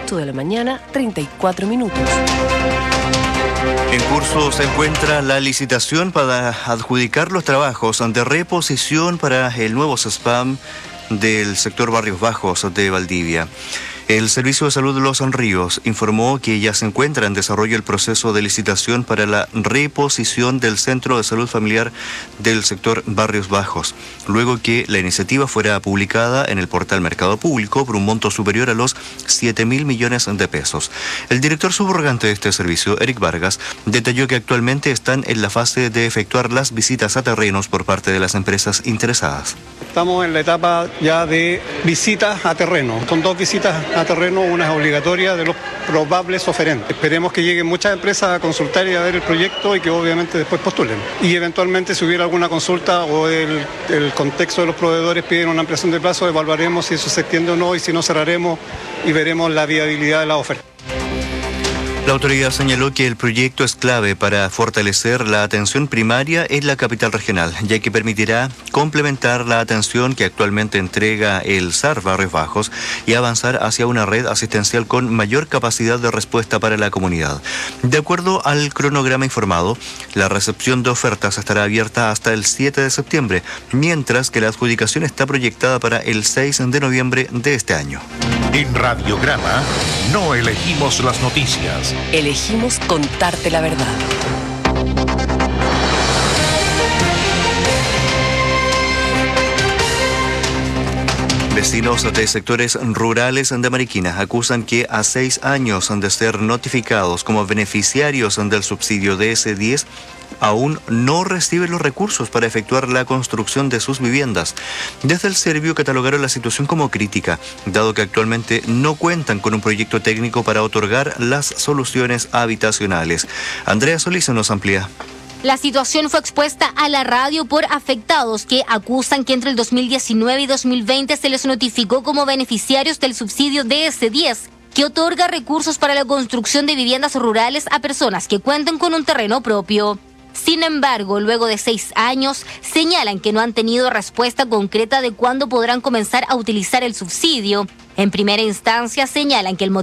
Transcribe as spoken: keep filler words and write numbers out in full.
ocho de la mañana, treinta y cuatro minutos. En curso se encuentra la licitación para adjudicar los trabajos de reposición para el nuevo CESPAM del sector Barrios Bajos de Valdivia. El Servicio de Salud de Los Ríos informó que ya se encuentra en desarrollo el proceso de licitación para la reposición del Centro de Salud Familiar del sector Barrios Bajos, luego que la iniciativa fuera publicada en el portal Mercado Público por un monto superior a los siete mil millones de pesos. El director subrogante de este servicio, Eric Vargas, detalló que actualmente están en la fase de efectuar las visitas a terrenos por parte de las empresas interesadas. Estamos en la etapa ya de visitas a terreno. Son dos visitas a terreno, una es obligatoria de los probables oferentes. Esperemos que lleguen muchas empresas a consultar y a ver el proyecto y que obviamente después postulen. Y eventualmente si hubiera alguna consulta o el, el contexto de los proveedores piden una ampliación de plazo, evaluaremos si eso se extiende o no y si no cerraremos y veremos la viabilidad de la oferta. La autoridad señaló que el proyecto es clave para fortalecer la atención primaria en la capital regional, ya que permitirá complementar la atención que actualmente entrega el S A R Barrios Bajos y avanzar hacia una red asistencial con mayor capacidad de respuesta para la comunidad. De acuerdo al cronograma informado, la recepción de ofertas estará abierta hasta el siete de septiembre, mientras que la adjudicación está proyectada para el seis de noviembre de este año. En Radiograma no elegimos las noticias. Elegimos contarte la verdad. Vecinos de sectores rurales de Mariquina acusan que a seis años de ser notificados como beneficiarios del subsidio D S diez, aún no reciben los recursos para efectuar la construcción de sus viviendas. Desde el Servio catalogaron la situación como crítica, dado que actualmente no cuentan con un proyecto técnico para otorgar las soluciones habitacionales. Andrea Solís nos amplía. La situación fue expuesta a la radio por afectados que acusan que entre el dos mil diecinueve y dos mil veinte se les notificó como beneficiarios del subsidio D S diez, que otorga recursos para la construcción de viviendas rurales a personas que cuenten con un terreno propio. Sin embargo, luego de seis años, señalan que no han tenido respuesta concreta de cuándo podrán comenzar a utilizar el subsidio. En primera instancia, señalan que el motivo